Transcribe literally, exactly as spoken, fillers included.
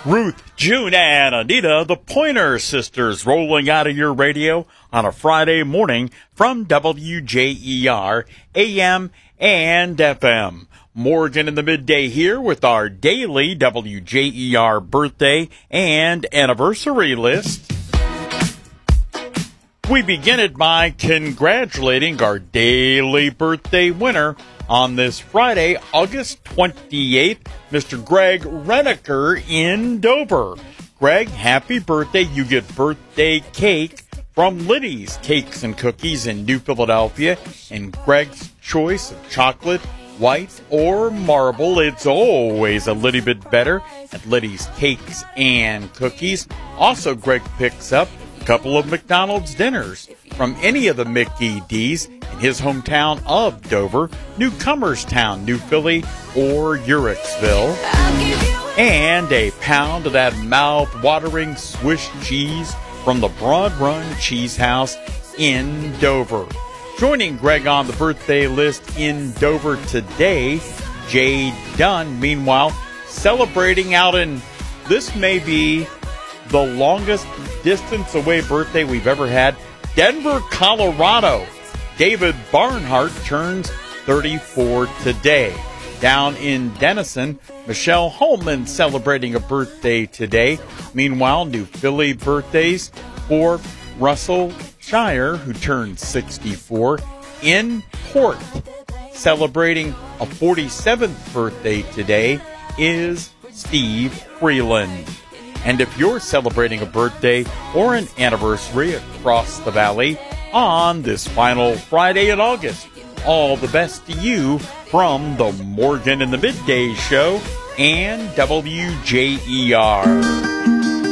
Ruth, June, and Anita, the Pointer Sisters, rolling out of your radio on a Friday morning from W J E R, A M and F M. Morgan in the midday here with our daily W J E R birthday and anniversary list. We begin it by congratulating our daily birthday winner on this Friday, August twenty-eighth, Mister Greg Reneker in Dover. Greg, happy birthday. You get birthday cake from Liddy's Cakes and Cookies in New Philadelphia. And Greg's choice of chocolate, white, or marble. It's always a little bit better at Liddy's Cakes and Cookies. Also, Greg picks up a couple of McDonald's dinners from any of the Mickey D's in his hometown of Dover, Newcomerstown, New Philly, or Uhrichsville. And a pound of that mouth-watering Swiss cheese from the Broad Run Cheese House in Dover. Joining Greg on the birthday list in Dover today, Jay Dunn, meanwhile, celebrating out in, this may be the longest distance away birthday we've ever had, Denver, Colorado. David Barnhart turns thirty-four today. Down in Denison, Michelle Holman celebrating a birthday today. Meanwhile, New Philly birthdays for Russell Shire, who turned sixty-four. In Port, celebrating a forty-seventh birthday today, is Steve Freeland. And if you're celebrating a birthday or an anniversary across the valley on this final Friday in August, all the best to you from the Morgan in the Midday Show and W J E R.